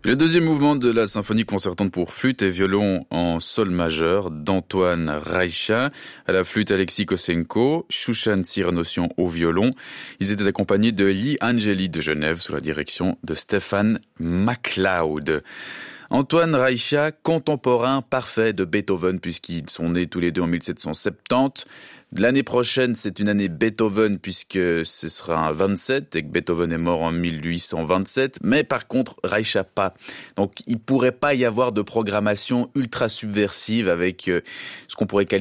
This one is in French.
Le deuxième mouvement de la symphonie concertante pour flûte et violon en sol majeur d'Antoine Reicha, à la flûte Alexis Kosenko, Shushan Cyr-Notion au violon. Ils étaient accompagnés de Lee Angeli de Genève sous la direction de Stefan MacLeod. Antoine Reicha, contemporain parfait de Beethoven puisqu'ils sont nés tous les deux en 1770. L'année prochaine, c'est une année Beethoven puisque ce sera un 27 et que Beethoven est mort en 1827. Mais par contre, Reicha pas. Donc, il pourrait pas y avoir de programmation ultra subversive avec ce qu'on pourrait qualifier